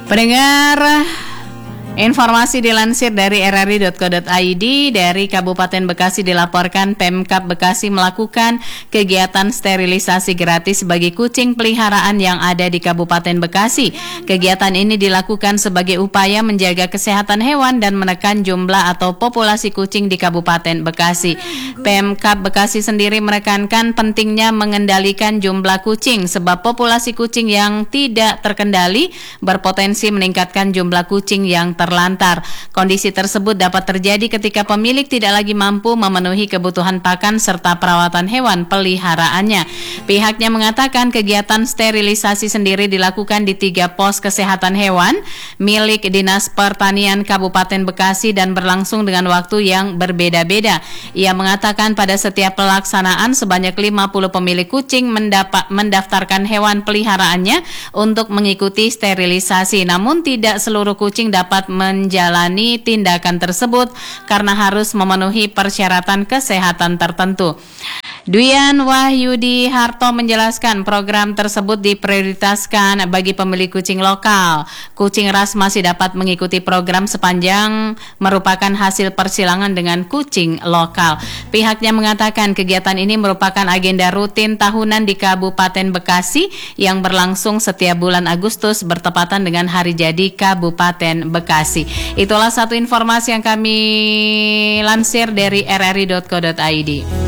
Pendengar, informasi dilansir dari rri.co.id. Dari Kabupaten Bekasi dilaporkan Pemkab Bekasi melakukan kegiatan sterilisasi gratis bagi kucing peliharaan yang ada di Kabupaten Bekasi. Kegiatan ini dilakukan sebagai upaya menjaga kesehatan hewan dan menekan jumlah atau populasi kucing di Kabupaten Bekasi. Pemkab Bekasi sendiri menekankan pentingnya mengendalikan jumlah kucing sebab populasi kucing yang tidak terkendali berpotensi meningkatkan jumlah kucing yang terlantar. Kondisi tersebut dapat terjadi ketika pemilik tidak lagi mampu memenuhi kebutuhan pakan serta perawatan hewan peliharaannya. Pihaknya mengatakan kegiatan sterilisasi sendiri dilakukan di 3 pos kesehatan hewan milik Dinas Pertanian Kabupaten Bekasi dan berlangsung dengan waktu yang berbeda-beda. Ia mengatakan pada setiap pelaksanaan sebanyak 50 pemilik kucing mendaftarkan hewan peliharaannya untuk mengikuti sterilisasi. Namun tidak seluruh kucing dapat menjalani tindakan tersebut karena harus memenuhi persyaratan kesehatan tertentu. Dwian Wahyudi Harto menjelaskan program tersebut diprioritaskan bagi pemilik kucing lokal. Kucing ras masih dapat mengikuti program sepanjang merupakan hasil persilangan dengan kucing lokal. Pihaknya mengatakan kegiatan ini merupakan agenda rutin tahunan di Kabupaten Bekasi yang berlangsung setiap bulan Agustus bertepatan dengan hari jadi Kabupaten Bekasi. Itulah satu informasi yang kami lansir dari rri.co.id.